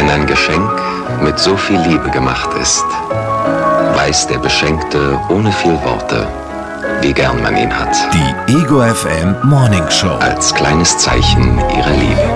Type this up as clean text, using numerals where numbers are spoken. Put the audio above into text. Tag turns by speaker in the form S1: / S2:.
S1: Wenn ein Geschenk mit so viel Liebe gemacht ist, weiß der Beschenkte ohne viel Worte, wie gern man ihn hat.
S2: Die Ego FM Morning Show.
S1: Als kleines Zeichen ihrer Liebe.